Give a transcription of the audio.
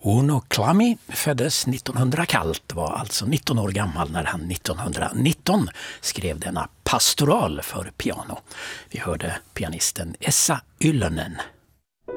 Uno Clami föddes 1900 kallt, var alltså 19 år gammal när han 1919 skrev denna pastoral för piano. Vi hörde pianisten Esa Ylönen.